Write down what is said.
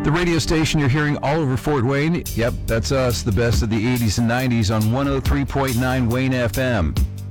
The radio station you're hearing all over Fort Wayne, yep, that's us, the best of the 80s and 90s on 103.9 Wayne FM.